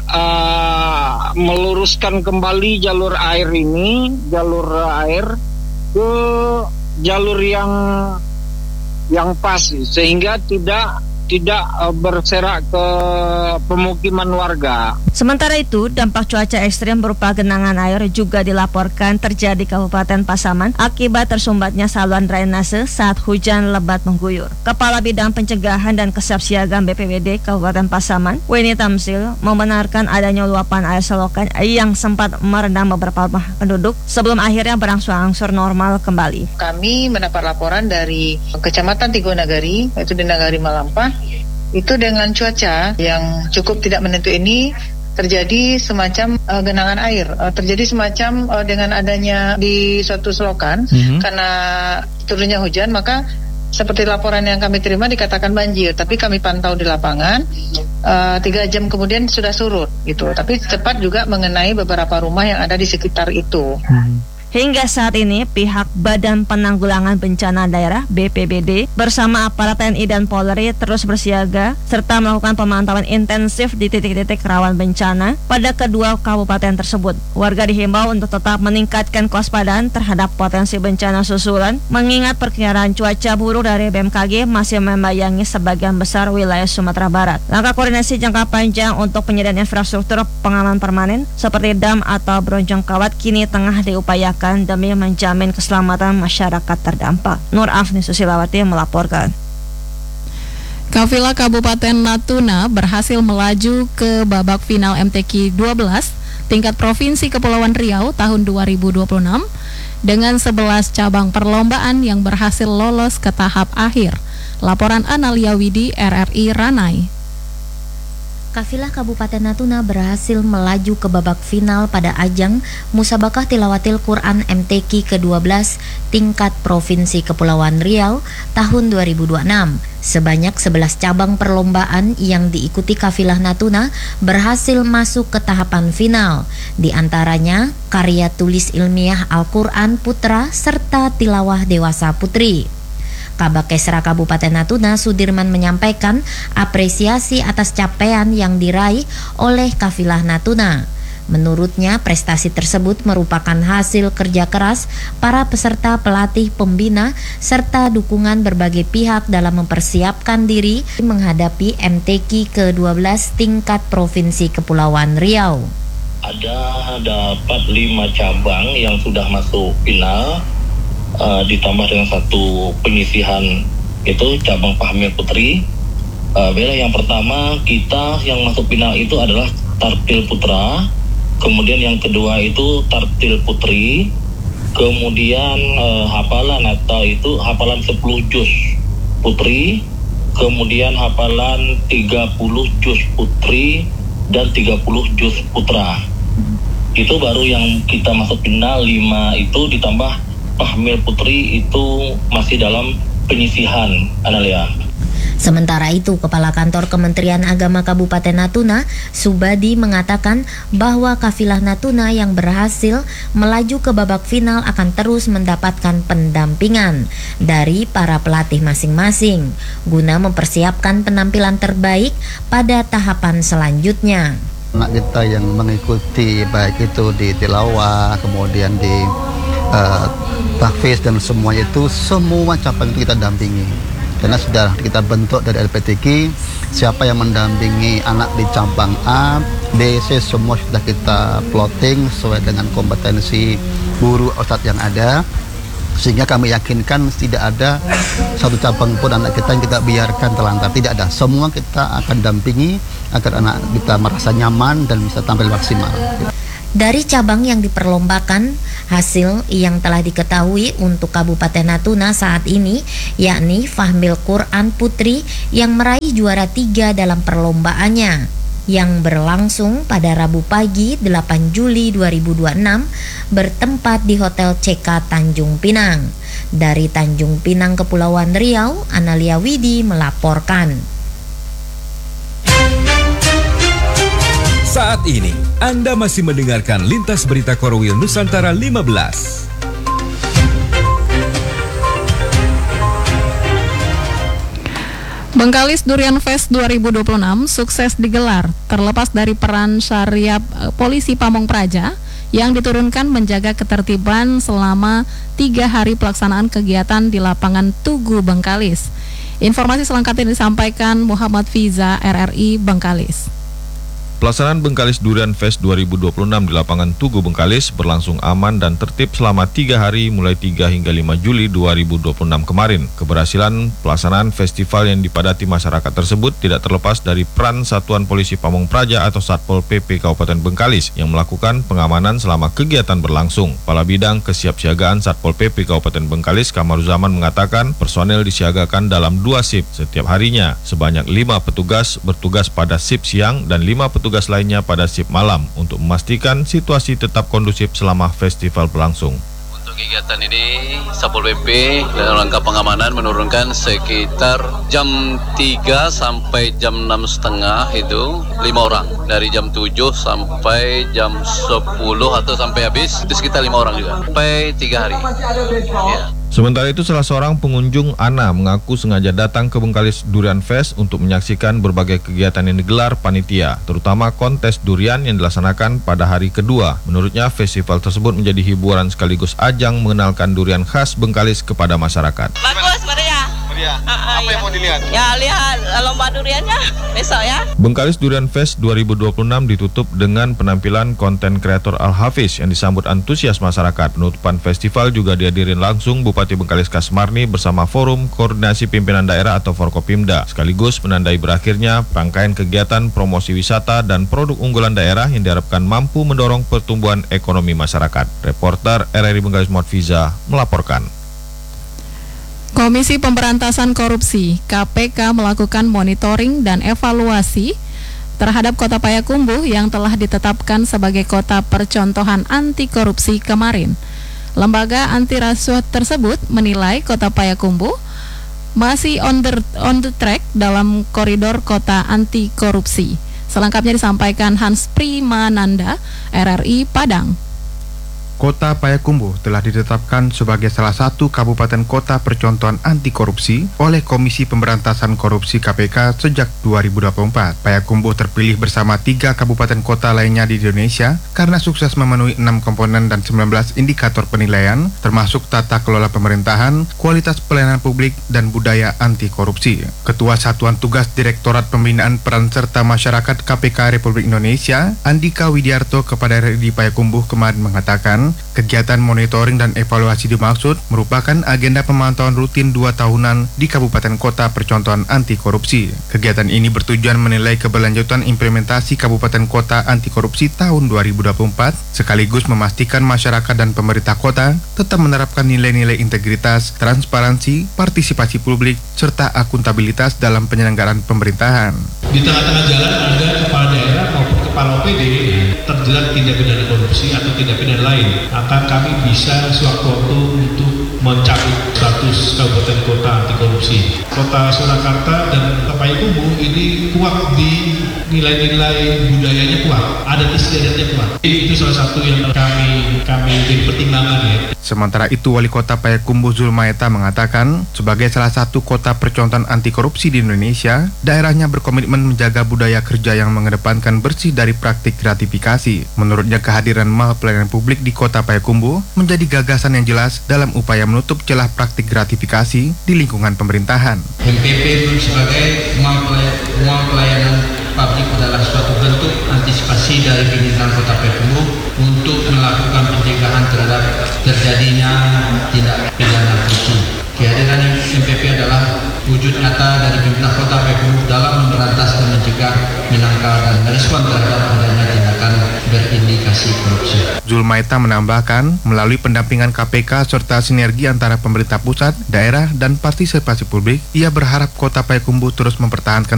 meluruskan kembali jalur air ke jalur yang pas, sehingga tidak berserak ke pemukiman warga. Sementara itu, dampak cuaca ekstrim berupa genangan air juga dilaporkan terjadi di Kabupaten Pasaman akibat tersumbatnya saluran drainase saat hujan lebat mengguyur. Kepala Bidang Pencegahan dan Kesiapsiagaan BPBD Kabupaten Pasaman, Weni Tamsil, membenarkan adanya luapan air selokan yang sempat merendam beberapa rumah penduduk sebelum akhirnya berangsur-angsur normal kembali. Kami mendapat laporan dari Kecamatan Tigo Nagari, yaitu di Nagari Malampah, itu dengan cuaca yang cukup tidak menentu ini terjadi semacam genangan air, terjadi semacam dengan adanya di suatu selokan karena turunnya hujan, maka seperti laporan yang kami terima dikatakan banjir, tapi kami pantau di lapangan 3 jam kemudian sudah surut gitu, tapi cepat juga mengenai beberapa rumah yang ada di sekitar itu. Hingga saat ini, pihak Badan Penanggulangan Bencana Daerah (BPBD) bersama aparat TNI dan Polri terus bersiaga serta melakukan pemantauan intensif di titik-titik rawan bencana pada kedua kabupaten tersebut. Warga dihimbau untuk tetap meningkatkan kewaspadaan terhadap potensi bencana susulan, mengingat perkiraan cuaca buruk dari BMKG masih membayangi sebagian besar wilayah Sumatera Barat. Langkah koordinasi jangka panjang untuk penyediaan infrastruktur pengaman permanen seperti dam atau bronjong kawat kini tengah diupayakan demi menjamin keselamatan masyarakat terdampak. Nur Afni Susilawati melaporkan. Kafilah Kabupaten Natuna berhasil melaju ke babak final MTQ 12 tingkat Provinsi Kepulauan Riau tahun 2026 dengan 11 cabang perlombaan yang berhasil lolos ke tahap akhir. Laporan Analia Widi, RRI Ranai. Kafilah Kabupaten Natuna berhasil melaju ke babak final pada ajang Musabakah Tilawatil Quran MTQ ke-12 tingkat Provinsi Kepulauan Riau tahun 2026. Sebanyak 11 cabang perlombaan yang diikuti Kafilah Natuna berhasil masuk ke tahapan final. Di antaranya karya tulis ilmiah Al-Quran Putra serta tilawah dewasa putri. Kabak Kesra Kabupaten Natuna Sudirman menyampaikan apresiasi atas capaian yang diraih oleh Kafilah Natuna. Menurutnya, prestasi tersebut merupakan hasil kerja keras para peserta, pelatih, pembina, serta dukungan berbagai pihak dalam mempersiapkan diri menghadapi MTQ ke-12 tingkat Provinsi Kepulauan Riau. Ada dapat 5 cabang yang sudah masuk final. Ditambah dengan 1 penyisihan, itu cabang Pahmil Putri. Bela yang pertama kita yang masuk final itu adalah Tartil Putra, kemudian yang kedua itu Tartil Putri, kemudian hafalan atau itu hafalan 10 juz putri, kemudian hafalan 30 juz putri dan 30 juz putra. Itu baru yang kita masuk final 5 itu, ditambah Pahmil Putri itu masih dalam penyisihan, Analia. Sementara itu, Kepala Kantor Kementerian Agama Kabupaten Natuna, Subadi, mengatakan bahwa Kafilah Natuna yang berhasil melaju ke babak final akan terus mendapatkan pendampingan dari para pelatih masing-masing guna mempersiapkan penampilan terbaik pada tahapan selanjutnya. Anak kita yang mengikuti baik itu di tilawah, kemudian di tahfiz dan semuanya itu, semua cabang itu kita dampingi. Karena sudah kita bentuk dari LPTQ, siapa yang mendampingi anak di cabang A, B, C, semua sudah kita plotting sesuai dengan kompetensi guru ustadz yang ada. Sehingga kami yakinkan tidak ada satu cabang pun anak kita yang kita biarkan terlantar, tidak ada. Semua kita akan dampingi agar anak kita merasa nyaman dan bisa tampil maksimal. Dari cabang yang diperlombakan, hasil yang telah diketahui untuk Kabupaten Natuna saat ini yakni Fahmil Quran Putri yang meraih juara 3 dalam perlombaannya yang berlangsung pada Rabu pagi 8 Juli 2026 bertempat di Hotel CK Tanjung Pinang. Dari Tanjung Pinang, Kepulauan Riau, Analia Widi melaporkan. Saat ini, Anda masih mendengarkan Lintas Berita Korwil Nusantara 15. Bengkalis Durian Fest 2026 sukses digelar terlepas dari peran syariah polisi Pamong Praja yang diturunkan menjaga ketertiban selama 3 hari pelaksanaan kegiatan di lapangan Tugu Bengkalis. Informasi selengkapnya disampaikan Muhammad Fiza, RRI Bengkalis. Pelaksanaan Bengkalis Durian Fest 2026 di lapangan Tugu Bengkalis berlangsung aman dan tertib selama 3 hari mulai 3 hingga 5 Juli 2026 kemarin. Keberhasilan pelaksanaan festival yang dipadati masyarakat tersebut tidak terlepas dari peran Satuan Polisi Pamong Praja atau Satpol PP Kabupaten Bengkalis yang melakukan pengamanan selama kegiatan berlangsung. Kepala Bidang Kesiapsiagaan Satpol PP Kabupaten Bengkalis Kamaruzaman mengatakan personel disiagakan dalam 2 shift setiap harinya. Sebanyak 5 petugas bertugas pada shift siang dan 5 petugas lainnya pada shift malam untuk memastikan situasi tetap kondusif selama festival berlangsung. Untuk kegiatan ini, Satpol PP dalam rangka pengamanan menurunkan sekitar jam 3 sampai jam 6.30 itu 5 orang. Dari jam 7 sampai jam 10 atau sampai habis, itu sekitar 5 orang juga. Sampai 3 hari. Ya. Sementara itu, salah seorang pengunjung, Ana, mengaku sengaja datang ke Bengkalis Durian Fest untuk menyaksikan berbagai kegiatan yang digelar panitia, terutama kontes durian yang dilaksanakan pada hari kedua. Menurutnya, festival tersebut menjadi hiburan sekaligus ajang mengenalkan durian khas Bengkalis kepada masyarakat. Bagus, meriah. Apa yang mau dilihat? Ya, lihat lomba duriannya besok ya. Bengkalis Durian Fest 2026 ditutup dengan penampilan konten kreator Al-Hafiz yang disambut antusias masyarakat. Penutupan festival juga dihadirin langsung Bupati Bengkalis Kasmarni bersama Forum Koordinasi Pimpinan Daerah atau Forkopimda, sekaligus menandai berakhirnya rangkaian kegiatan promosi wisata dan produk unggulan daerah yang diharapkan mampu mendorong pertumbuhan ekonomi masyarakat. Reporter RRI Bengkalis Muhammad Fiza melaporkan. Komisi Pemberantasan Korupsi (KPK) melakukan monitoring dan evaluasi terhadap Kota Payakumbuh yang telah ditetapkan sebagai kota percontohan anti korupsi kemarin. Lembaga anti rasuah tersebut menilai Kota Payakumbuh masih on the track dalam koridor kota anti korupsi. Selengkapnya disampaikan Hans Primananda, RRI Padang. Kota Payakumbuh telah ditetapkan sebagai salah satu kabupaten kota percontohan anti korupsi oleh Komisi Pemberantasan Korupsi KPK sejak 2024. Payakumbuh terpilih bersama 3 kabupaten kota lainnya di Indonesia karena sukses memenuhi 6 komponen dan 19 indikator penilaian, termasuk tata kelola pemerintahan, kualitas pelayanan publik, dan budaya anti korupsi. Ketua Satuan Tugas Direktorat Pembinaan Peran Serta Masyarakat KPK Republik Indonesia, Andika Widiarto, kepada RRI Payakumbuh kemarin mengatakan, kegiatan monitoring dan evaluasi dimaksud merupakan agenda pemantauan rutin 2 tahunan di kabupaten kota percontohan anti korupsi. Kegiatan ini bertujuan menilai keberlanjutan implementasi kabupaten kota anti korupsi tahun 2024, sekaligus memastikan masyarakat dan pemerintah kota tetap menerapkan nilai-nilai integritas, transparansi, partisipasi publik, serta akuntabilitas dalam penyelenggaraan pemerintahan. Di tengah-tengah jalan ada kepala daerah maupun kepala OPD terjerat tindak pidana korupsi atau tindak pidana lain, akan kami bisa sewaktu-waktu untuk mencabut status kabupaten kota anti korupsi. Kota Surakarta dan Kota Payakumbuh ini kuat di nilai-nilai budayanya, kuat, adat istiadatnya kuat. Itu salah satu yang kami jadi pertimbangan ya. Sementara itu, Wali Kota Payakumbuh Zulmaeta mengatakan, sebagai salah satu kota percontohan anti korupsi di Indonesia, daerahnya berkomitmen menjaga budaya kerja yang mengedepankan bersih dari praktik gratifikasi. Menurutnya, kehadiran mal pelayanan publik di Kota Payakumbuh menjadi gagasan yang jelas dalam upaya menutup celah praktik gratifikasi di lingkungan pemerintahan. MPP sebagai mal pelayanan publik adalah suatu bentuk antisipasi dari pimpinan Kota Payakumbuh untuk melakukan pencegahan terhadap terjadinya tindak pidana korupsi. Kehadiran MPP adalah wujud nyata dari pimpinan Kota Payakumbuh dalam memberantas dan mencegah, menangkal dan merespon terhadap adanya tindakan berindikasi korupsi. Zulmaeta menambahkan, melalui pendampingan KPK serta sinergi antara pemerintah pusat, daerah, dan partisipasi publik, ia berharap Kota Payakumbuh terus mempertahankan